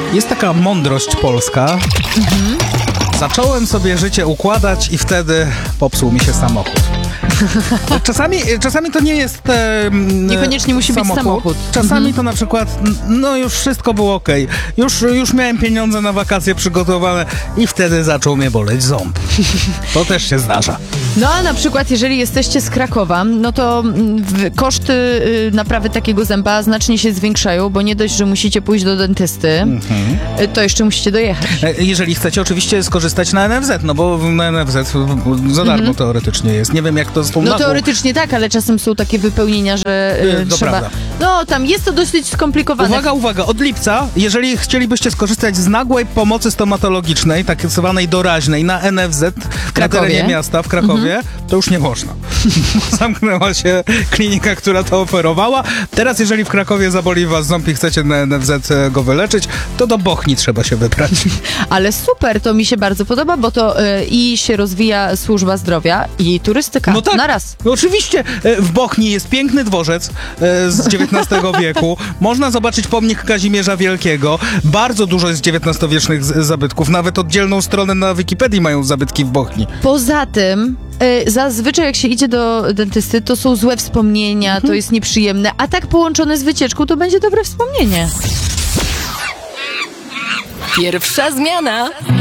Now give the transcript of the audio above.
Jest taka mądrość polska. Zacząłem sobie życie układać i wtedy popsuł mi się samochód. Czasami to nie jest Niekoniecznie musi być samochód. Czasami to na przykład, no już wszystko było okej. Już miałem pieniądze na wakacje przygotowane i wtedy zaczął mnie boleć ząb. To też się zdarza. No a na przykład jeżeli jesteście z Krakowa, no to koszty naprawy takiego zęba znacznie się zwiększają, bo nie dość, że musicie pójść do dentysty, to jeszcze musicie dojechać. Jeżeli chcecie oczywiście skorzystać na NFZ, no bo na NFZ za darmo teoretycznie jest. Nie wiem jak to z tą No teoretycznie tak, ale czasem są takie wypełnienia, że trzeba... prawda. No tam jest to dosyć skomplikowane. Uwaga, od lipca, jeżeli chcielibyście skorzystać z nagłej pomocy stomatologicznej, tak zwanej doraźnej, na NFZ, na terenie miasta w Krakowie, to już nie można. Zamknęła się klinika, która to oferowała. Teraz jeżeli w Krakowie zaboli was ząb i chcecie na NFZ go wyleczyć, to do Bochni trzeba się wybrać. Ale super, to mi się bardzo podoba, bo to i się rozwija służba zdrowia i turystyka. No tak, naraz. No oczywiście. W Bochni jest piękny dworzec z XIX wieku. Można zobaczyć pomnik Kazimierza Wielkiego. Bardzo dużo jest XIX-wiecznych zabytków. Nawet oddzielną stronę na Wikipedii mają zabytki w Bochni. Poza tym zazwyczaj jak się idzie do dentysty, to są złe wspomnienia, to jest nieprzyjemne, a tak połączone z wycieczką, to będzie dobre wspomnienie. Pierwsza zmiana.